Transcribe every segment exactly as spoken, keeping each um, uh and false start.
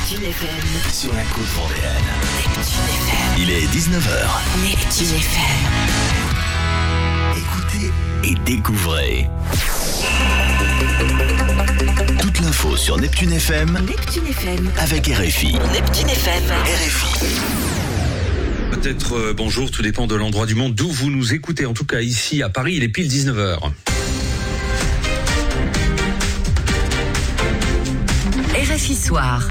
Neptune F M. Sur la côte vendéenne. Neptune F M. Il est dix-neuf heures. Neptune F M. Écoutez et découvrez. Toute l'info sur Neptune F M. Neptune F M. Avec R F I. Neptune F M. R F I. Peut-être euh, bonjour, tout dépend de l'endroit du monde d'où vous nous écoutez. En tout cas, ici à Paris, il est pile dix-neuf heures. R F I Soir.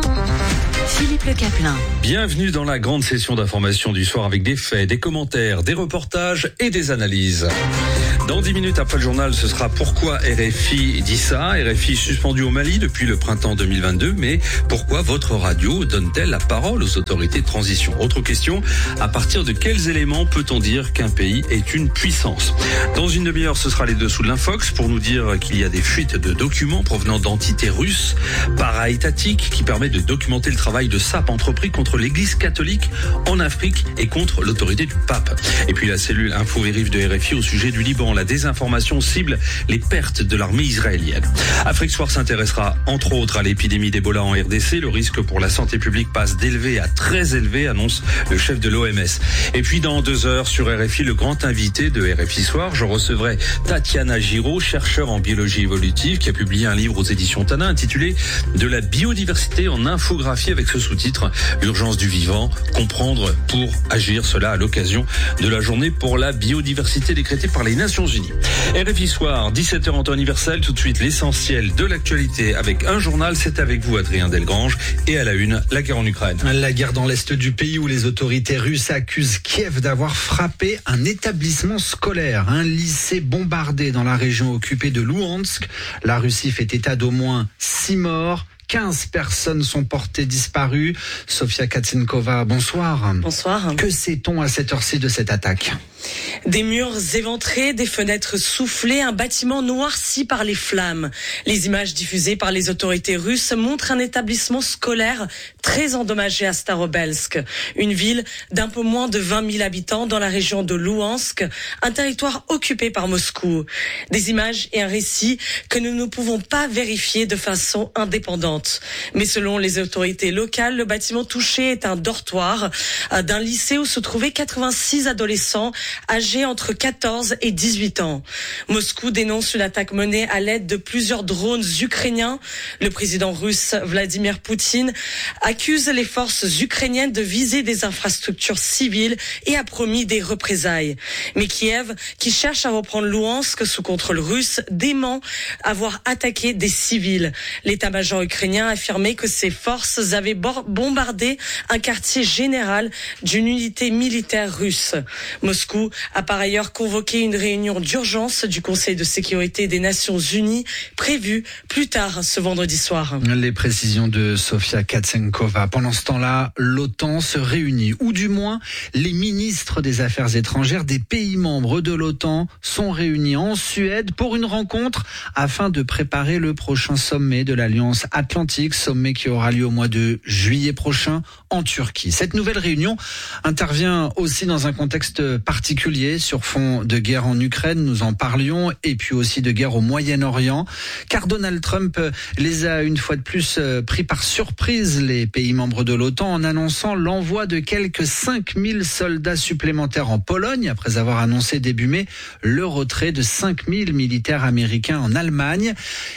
Philippe Le Caplin. Bienvenue dans la grande session d'information du soir avec des faits, des commentaires, des reportages et des analyses. Dans dix minutes après le journal, ce sera pourquoi R F I dit ça. R F I suspendu au Mali depuis le printemps deux mille vingt-deux, mais pourquoi votre radio donne-t-elle la parole aux autorités de transition? Autre question, à partir de quels éléments peut-on dire qu'un pays est une puissance? Dans une demi-heure, ce sera les dessous de l'Infox pour nous dire qu'il y a des fuites de documents provenant d'entités russes para-étatiques qui permettent de documenter le travail de S A P entrepris contre l'Église catholique en Afrique et contre l'autorité du pape. Et puis la cellule Info-Vérif de R F I au sujet du Liban. La désinformation cible les pertes de l'armée israélienne. Afrique Soir s'intéressera entre autres à l'épidémie d'Ebola en R D C. Le risque pour la santé publique passe d'élevé à très élevé, annonce le chef de l'O M S. Et puis dans deux heures sur R F I, le grand invité de R F I Soir, je recevrai Tatiana Giraud, chercheur en biologie évolutive, qui a publié un livre aux éditions Tana intitulé « De la biodiversité en infographie » avec ce sous-titre « L'urgence du vivant, comprendre pour agir ». Cela à l'occasion de la journée pour la biodiversité décrétée par les Nations Unies. R F I Soir, dix-sept heures en temps universel, tout de suite l'essentiel de l'actualité avec un journal, c'est avec vous Adrien Delgrange, et à la une, la guerre en Ukraine. La guerre dans l'est du pays où les autorités russes accusent Kiev d'avoir frappé un établissement scolaire, un lycée bombardé dans la région occupée de Louhansk. La Russie fait état d'au moins six morts. quinze personnes sont portées disparues. Sofia Katsenkova, bonsoir. Bonsoir. Que sait-on à cette heure-ci de cette attaque ? Des murs éventrés, des fenêtres soufflées, un bâtiment noirci par les flammes. Les images diffusées par les autorités russes montrent un établissement scolaire très endommagé à Starobelsk, une ville d'un peu moins de vingt mille habitants dans la région de Louhansk, un territoire occupé par Moscou. Des images et un récit que nous ne pouvons pas vérifier de façon indépendante. Mais selon les autorités locales, le bâtiment touché est un dortoir d'un lycée où se trouvaient quatre-vingt-six adolescents âgés entre quatorze et dix-huit ans. Moscou dénonce une attaque menée à l'aide de plusieurs drones ukrainiens. Le président russe Vladimir Poutine accuse les forces ukrainiennes de viser des infrastructures civiles et a promis des représailles. Mais Kiev, qui cherche à reprendre Louhansk sous contrôle russe, dément avoir attaqué des civils. L'état-major ukrainien a affirmé que ses forces avaient bombardé un quartier général d'une unité militaire russe. Moscou a par ailleurs convoqué une réunion d'urgence du Conseil de sécurité des Nations Unies prévue plus tard ce vendredi soir. Les précisions de Sofia Katsenkova. Pendant ce temps-là, l'OTAN se réunit, ou du moins les ministres des Affaires étrangères des pays membres de l'OTAN sont réunis en Suède pour une rencontre afin de préparer le prochain sommet de l'Alliance Atlantique, sommet qui aura lieu au mois de juillet prochain en Turquie. Cette nouvelle réunion intervient aussi dans un contexte particulier sur fond de guerre en Ukraine, nous en parlions, et puis aussi de guerre au Moyen-Orient, car Donald Trump les a une fois de plus pris par surprise, les pays membres de l'OTAN, en annonçant l'envoi de quelques cinq mille soldats supplémentaires en Pologne, après avoir annoncé début mai le retrait de cinq mille militaires américains en Allemagne.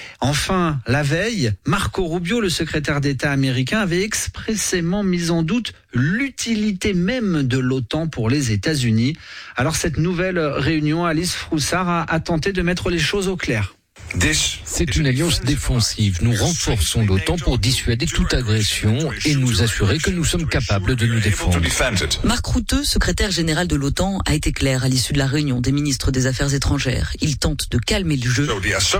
Enfin, la veille, Marco Rubio, le secrétaire d'État américain, avait expressément mis en doute l'utilité même de l'OTAN pour les États-Unis. Alors cette nouvelle réunion, Alice Froussard a, a tenté de mettre les choses au clair. C'est une alliance défensive. Nous renforçons l'OTAN pour dissuader toute agression et nous assurer que nous sommes capables de nous défendre. Mark Rutte, secrétaire général de l'OTAN, a été clair à l'issue de la réunion des ministres des Affaires étrangères. Il tente de calmer le jeu.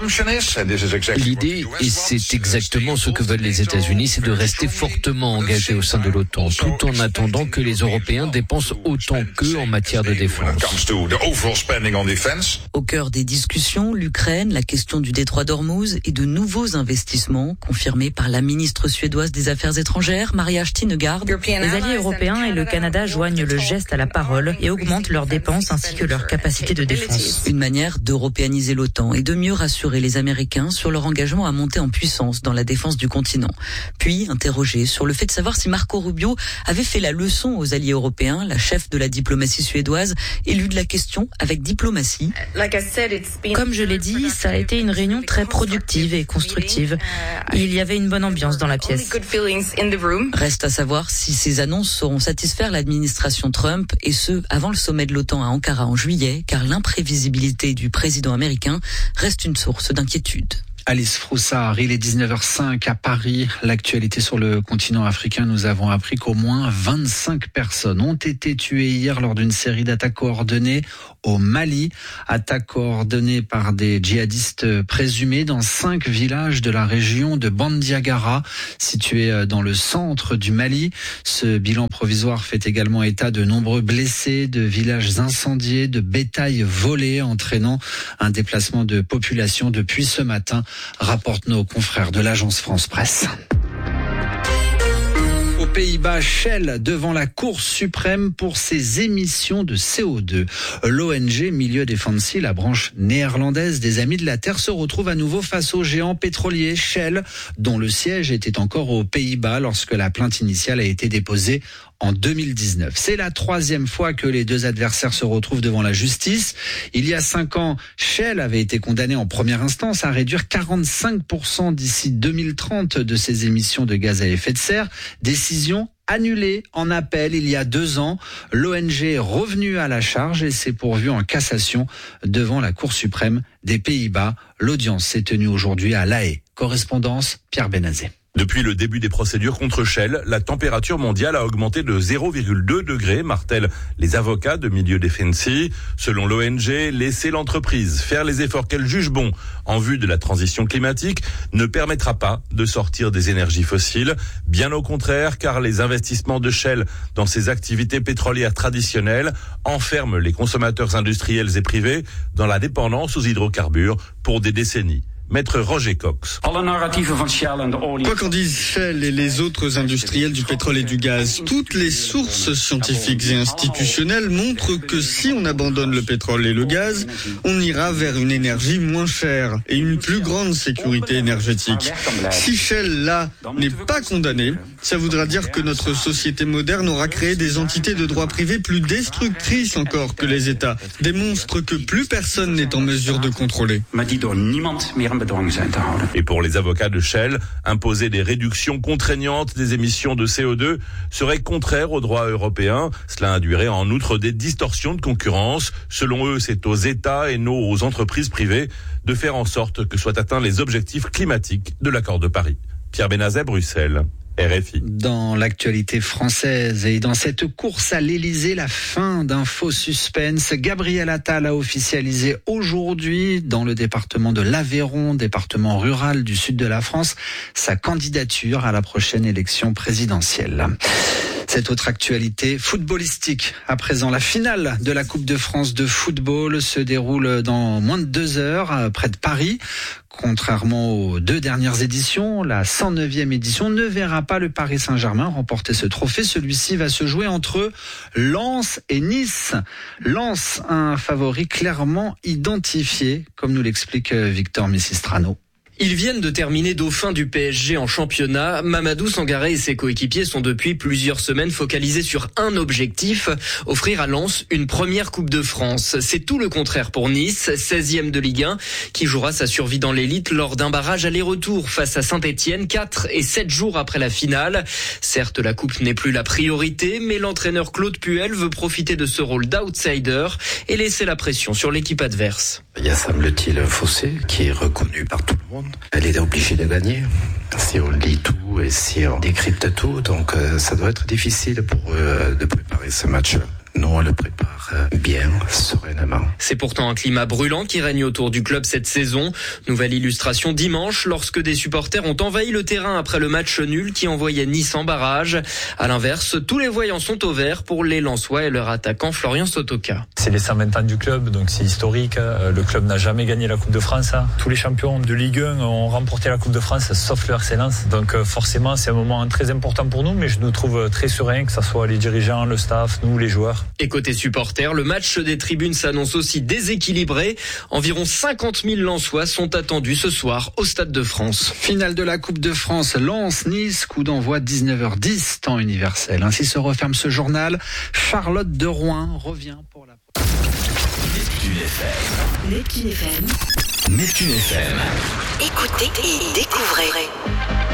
L'idée, et c'est exactement ce que veulent les États-Unis, c'est de rester fortement engagés au sein de l'OTAN, tout en attendant que les Européens dépensent autant qu'eux en matière de défense. Au cœur des discussions, l'Ukraine, la question l'extension du détroit d'Ormuz et de nouveaux investissements confirmés par la ministre suédoise des Affaires étrangères, Maria Stinegard. Les alliés européens et le Canada joignent le geste à la parole et augmentent leurs dépenses ainsi que leur capacité de défense. Une manière d'européaniser l'OTAN et de mieux rassurer les Américains sur leur engagement à monter en puissance dans la défense du continent. Puis, interrogé sur le fait de savoir si Marco Rubio avait fait la leçon aux alliés européens, la chef de la diplomatie suédoise élut de la question avec diplomatie. Comme je l'ai dit, ça a été une réunion très productive et constructive. Il y avait une bonne ambiance dans la pièce. Reste à savoir si ces annonces sauront satisfaire l'administration Trump, et ce, avant le sommet de l'OTAN à Ankara en juillet, car l'imprévisibilité du président américain reste une source d'inquiétude. Alice Froussard, il est dix-neuf heures cinq à Paris. L'actualité sur le continent africain, nous avons appris qu'au moins vingt-cinq personnes ont été tuées hier lors d'une série d'attaques coordonnées au Mali. Attaques coordonnées par des djihadistes présumés dans cinq villages de la région de Bandiagara, située dans le centre du Mali. Ce bilan provisoire fait également état de nombreux blessés, de villages incendiés, de bétail volé, entraînant un déplacement de population depuis ce matin, rapportent nos confrères de l'agence France Presse. Aux Pays-Bas, Shell devant la Cour suprême pour ses émissions de C O deux. L'O N G Milieu Defensie, la branche néerlandaise des Amis de la Terre, se retrouve à nouveau face au géant pétrolier Shell, dont le siège était encore aux Pays-Bas lorsque la plainte initiale a été déposée en deux mille dix-neuf. C'est la troisième fois que les deux adversaires se retrouvent devant la justice. Il y a cinq ans, Shell avait été condamné en première instance à réduire quarante-cinq pour cent d'ici deux mille trente de ses émissions de gaz à effet de serre. Décision annulée en appel il y a deux ans. L'O N G est revenu à la charge et s'est pourvu en cassation devant la Cour suprême des Pays-Bas. L'audience s'est tenue aujourd'hui à La Haye. Correspondance, Pierre Benazet. Depuis le début des procédures contre Shell, la température mondiale a augmenté de zéro virgule deux degrés, martèlent les avocats de Milieu Defensie. Selon l'O N G, laisser l'entreprise faire les efforts qu'elle juge bons en vue de la transition climatique ne permettra pas de sortir des énergies fossiles. Bien au contraire, car les investissements de Shell dans ses activités pétrolières traditionnelles enferment les consommateurs industriels et privés dans la dépendance aux hydrocarbures pour des décennies. Maître Roger Cox. Quoi qu'en disent Shell et les autres industriels du pétrole et du gaz, toutes les sources scientifiques et institutionnelles montrent que si on abandonne le pétrole et le gaz, on ira vers une énergie moins chère et une plus grande sécurité énergétique. Si Shell, là, n'est pas condamné, ça voudra dire que notre société moderne aura créé des entités de droit privé plus destructrices encore que les États, des monstres que plus personne n'est en mesure de contrôler. Et pour les avocats de Shell, imposer des réductions contraignantes des émissions de C O deux serait contraire au droit européen. Cela induirait en outre des distorsions de concurrence. Selon eux, c'est aux États et non aux entreprises privées de faire en sorte que soient atteints les objectifs climatiques de l'accord de Paris. Pierre Benazet, Bruxelles. R F I. Dans l'actualité française et dans cette course à l'Élysée, la fin d'un faux suspense. Gabriel Attal a officialisé aujourd'hui dans le département de l'Aveyron, département rural du sud de la France, sa candidature à la prochaine élection présidentielle. Cette autre actualité footballistique, à présent, la finale de la Coupe de France de football se déroule dans moins de deux heures près de Paris. Contrairement aux deux dernières éditions, la cent neuvième édition ne verra pas le Paris Saint-Germain remporter ce trophée. Celui-ci va se jouer entre Lens et Nice. Lens, un favori clairement identifié, comme nous l'explique Victor Messistrano. Ils viennent de terminer dauphin du P S G en championnat. Mamadou Sangaré et ses coéquipiers sont depuis plusieurs semaines focalisés sur un objectif, offrir à Lens une première Coupe de France. C'est tout le contraire pour Nice, seizième de Ligue un, qui jouera sa survie dans l'élite lors d'un barrage aller-retour face à Saint-Etienne, quatre et sept jours après la finale. Certes, la Coupe n'est plus la priorité, mais l'entraîneur Claude Puel veut profiter de ce rôle d'outsider et laisser la pression sur l'équipe adverse. Il y a, semble-t-il, un fossé qui est reconnu par tout le monde. Elle est obligée de gagner, si on lit tout et si on décrypte tout, donc euh, ça doit être difficile pour eux de préparer ce match. Nous, on le prépare vivre bien, sereinement. C'est pourtant un climat brûlant qui règne autour du club cette saison. Nouvelle illustration dimanche lorsque des supporters ont envahi le terrain après le match nul qui envoyait Nice en barrage. À l'inverse, tous les voyants sont au vert pour les Lensois et leur attaquant Florian Sotoka. C'est les cent vingt ans du club, donc c'est historique. Le club n'a jamais gagné la Coupe de France. Tous les champions de Ligue un ont remporté la Coupe de France, sauf le R C Lens. Donc forcément, c'est un moment très important pour nous, mais je nous trouve très serein, que ce soit les dirigeants, le staff, nous, les joueurs. Et côté supporters, le match des tribunes s'annonce aussi déséquilibré. Environ cinquante mille Lensois sont attendus ce soir au Stade de France. Finale de la Coupe de France, Lens-Nice, coup d'envoi dix-neuf heures dix, temps universel. Ainsi se referme ce journal. Charlotte de Rouen revient pour la Neptune F M. Neptune F M. Neptune F M. Écoutez et découvrez.